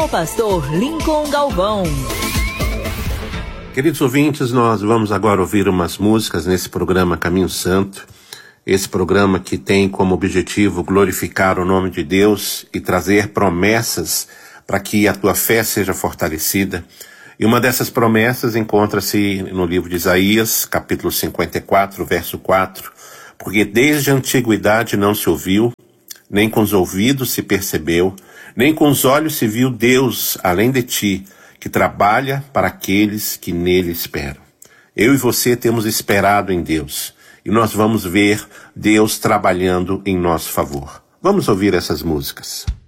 O pastor Lincoln Galvão. Queridos ouvintes, nós vamos agora ouvir umas músicas nesse programa Caminho Santo. Esse programa que tem como objetivo glorificar o nome de Deus e trazer promessas para que a tua fé seja fortalecida. E uma dessas promessas encontra-se no livro de Isaías, capítulo 54, verso 4. Porque desde a antiguidade não se ouviu, nem com os ouvidos se percebeu, nem com os olhos se viu Deus além de ti, que trabalha para aqueles que nele esperam. Eu e você temos esperado em Deus, e nós vamos ver Deus trabalhando em nosso favor. Vamos ouvir essas músicas.